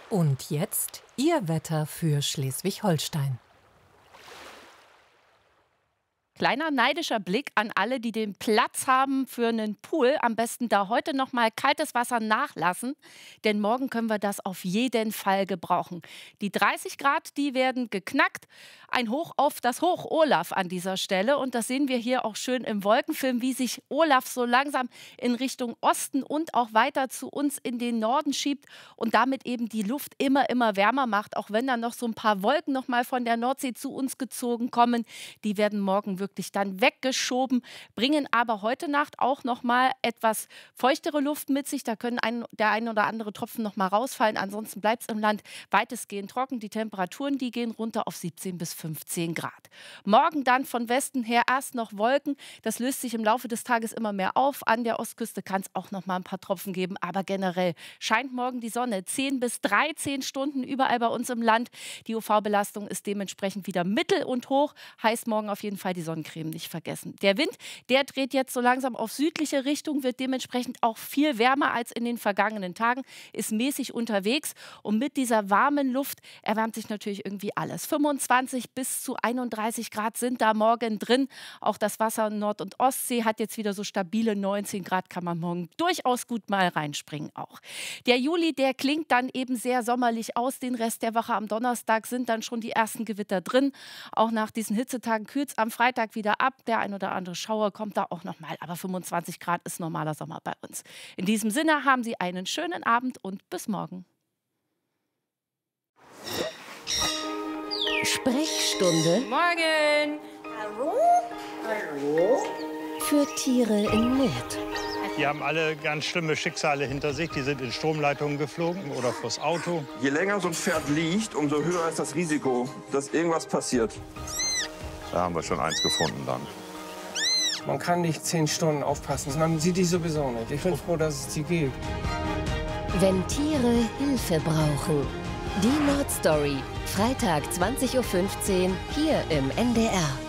Und jetzt Ihr Wetter für Schleswig-Holstein. Kleiner neidischer Blick an alle, die den Platz haben für einen Pool. Am besten da heute noch mal kaltes Wasser nachlassen, denn morgen können wir das auf jeden Fall gebrauchen. Die 30 Grad, die werden geknackt. Ein Hoch auf das Hoch Olaf an dieser Stelle. Und das sehen wir hier auch schön im Wolkenfilm, wie sich Olaf so langsam in Richtung Osten und auch weiter zu uns in den Norden schiebt und damit eben die Luft immer wärmer macht, auch wenn dann noch so ein paar Wolken noch mal von der Nordsee zu uns gezogen kommen. Die werden morgen wirklich dann weggeschoben, bringen aber heute Nacht auch noch mal etwas feuchtere Luft mit sich. Da können der ein oder andere Tropfen noch mal rausfallen. Ansonsten bleibt es im Land weitestgehend trocken. Die Temperaturen, die gehen runter auf 17 bis 15 Grad. Morgen dann von Westen her erst noch Wolken. Das löst sich im Laufe des Tages immer mehr auf. An der Ostküste kann es auch noch mal ein paar Tropfen geben. Aber generell scheint morgen die Sonne 10 bis 13 Stunden überall bei uns im Land. Die UV-Belastung ist dementsprechend wieder mittel und hoch. Heißt morgen auf jeden Fall die Sonnencreme nicht vergessen. Der Wind, der dreht jetzt so langsam auf südliche Richtung, wird dementsprechend auch viel wärmer als in den vergangenen Tagen, ist mäßig unterwegs und mit dieser warmen Luft erwärmt sich natürlich irgendwie alles. 25 bis zu 31 Grad sind da morgen drin. Auch das Wasser in Nord- und Ostsee hat jetzt wieder so stabile 19 Grad, kann man morgen durchaus gut mal reinspringen auch. Der Juli, der klingt dann eben sehr sommerlich aus. Den Rest der Woche am Donnerstag sind dann schon die ersten Gewitter drin. Auch nach diesen Hitzetagen kühlt es am Freitag wieder ab. Der ein oder andere Schauer kommt da auch noch mal. Aber 25 Grad ist normaler Sommer bei uns. In diesem Sinne haben Sie einen schönen Abend und bis morgen. Sprechstunde Morgen! Hallo? Hallo? für Tiere in Not. Die haben alle ganz schlimme Schicksale hinter sich. Die sind in Stromleitungen geflogen oder vors Auto. Je länger so ein Pferd liegt, umso höher ist das Risiko, dass irgendwas passiert. Da haben wir schon eins gefunden dann. Man kann nicht 10 Stunden aufpassen. Man sieht die sowieso nicht. Ich bin froh, dass es die gibt. Wenn Tiere Hilfe brauchen. Die Nordstory. Freitag 20:15 Uhr hier im NDR.